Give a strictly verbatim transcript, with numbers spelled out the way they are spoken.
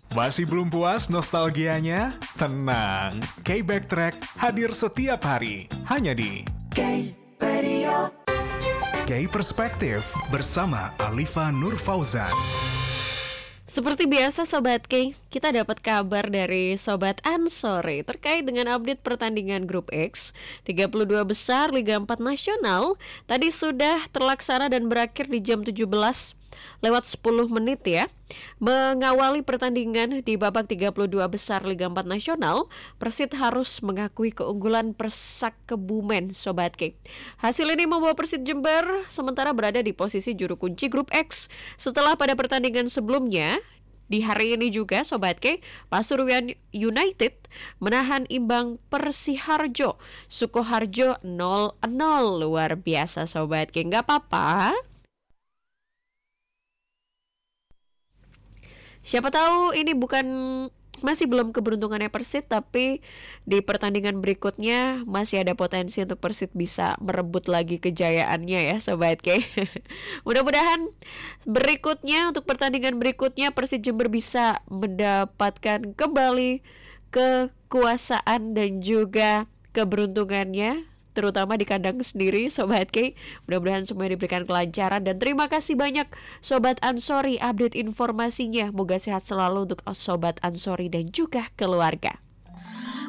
Masih belum puas nostalgianya? Tenang, K-Backtrack hadir setiap hari, hanya di K-Radio. K-Perspektif bersama Alifa Nur Fauzan. Seperti biasa Sobat K, kita dapat kabar dari Sobat Ansori terkait dengan update pertandingan Grup X tiga puluh dua besar Liga empat Nasional. Tadi sudah terlaksana dan berakhir di jam tujuh belas lewat sepuluh menit ya. Mengawali pertandingan di babak tiga puluh dua besar Liga empat Nasional, Persit harus mengakui keunggulan Persak Kebumen Sobat K. Hasil ini membawa Persit Jember sementara berada di posisi juru kunci Grup X. Setelah pada pertandingan sebelumnya, di hari ini juga Sobat K, Pasuruan United menahan imbang Persiharjo Sukoharjo nol nol. Luar biasa Sobat K, nggak apa-apa. Siapa tahu ini bukan masih belum keberuntungannya Persit, tapi di pertandingan berikutnya masih ada potensi untuk Persit bisa merebut lagi kejayaannya ya Sobat K. Mudah-mudahan berikutnya untuk pertandingan berikutnya Persit Jember bisa mendapatkan kembali kekuasaan dan juga keberuntungannya, terutama di kandang sendiri Sobat K. Mudah-mudahan semuanya diberikan kelancaran dan terima kasih banyak Sobat Ansori update informasinya. Moga sehat selalu untuk Sobat Ansori dan juga keluarga.